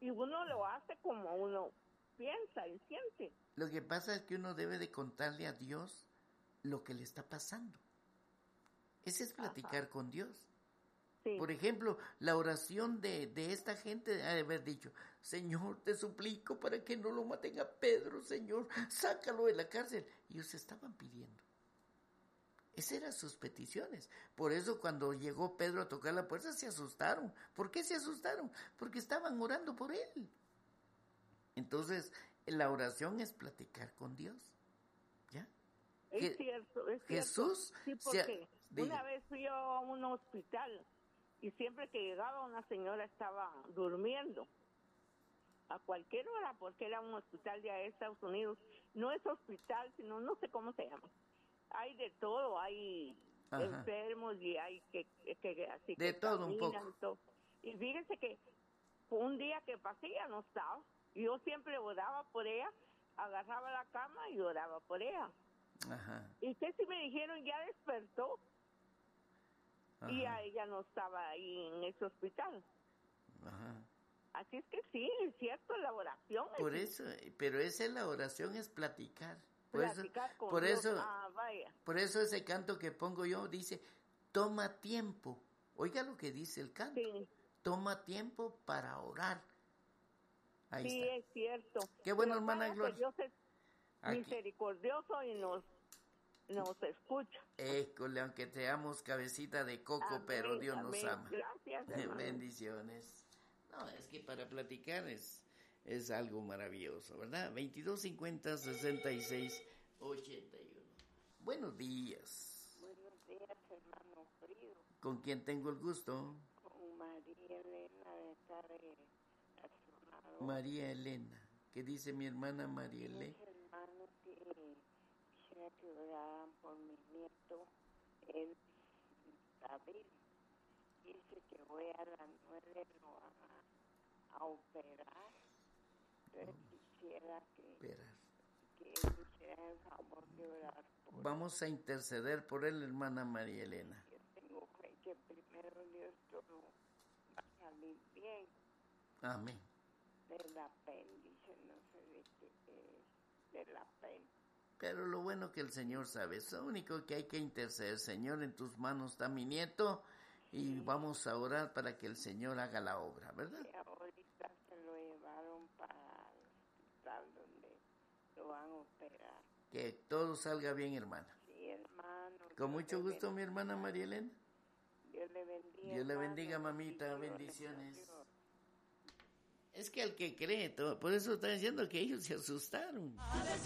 y uno lo hace como uno piensa y siente. Lo que pasa es que uno debe de contarle a Dios lo que le está pasando. Ese es platicar con Dios. Sí. Por ejemplo, la oración de esta gente ha de haber dicho: Señor, te suplico para que no lo maten a Pedro, Señor, sácalo de la cárcel. Y ellos estaban pidiendo. Esas eran sus peticiones. Por eso cuando llegó Pedro a tocar la puerta se asustaron. ¿Por qué se asustaron? Porque estaban orando por él. Entonces, la oración es platicar con Dios. ¿Ya? Es cierto. Jesús... Sí, porque una vez fui a un hospital y siempre que llegaba una señora estaba durmiendo a cualquier hora, porque era un hospital de Estados Unidos. No es hospital, sino no sé cómo se llama. Hay de todo, hay enfermos y hay que así de que todo un poco. Todo. Y fíjense que un día que pasé ya no estaba. Yo siempre oraba por ella, agarraba la cama y oraba por ella. Ajá. Y que si me dijeron ya despertó. Ajá. Y a ella no estaba ahí en ese hospital. Ajá. Así es que sí, es cierto, la oración. Por eso, pero esa es la oración, es platicar. Platicar con Dios. Vaya. Por eso ese canto que pongo yo dice: toma tiempo. Oiga lo que dice el canto. Sí. Toma tiempo para orar. Ahí sí, está. Es cierto. Qué bueno, hermana Gloria. Dios es misericordioso y nos escucha. École, aunque seamos cabecita de coco, amén, pero Dios nos ama. Gracias, hermano. Bendiciones. No, es que para platicar es algo maravilloso, ¿verdad? 2250-6681. Buenos días. Buenos días, hermano Frido. ¿Con quién tengo el gusto? Con María Elena de Tarre. María Elena. ¿Qué dice mi hermana María Elena? Hermano, que quisiera que oraran por mi nieto, él, David. Dice que voy a las 9 lo van a operar. Entonces quisiera que él hiciera el favor de orar por él. Vamos a interceder por él, hermana María Elena. Yo tengo fe que primero Dios todo va a salir bien. Amén. Del apéndice, no sé de qué es, del apéndice. Pero lo bueno que el Señor sabe, es lo único que hay que interceder. Señor, en tus manos está mi nieto, y vamos a orar para que el Señor haga la obra, ¿verdad? Sí, ahorita se lo llevaron para el hospital donde lo van a operar. Que todo salga bien, hermana. Sí, hermano. Con mucho gusto, mi hermana María Elena. Dios le bendiga. Dios le bendiga, mamita, bendiciones. Es que al que cree, todo, por eso está diciendo que ellos se asustaron.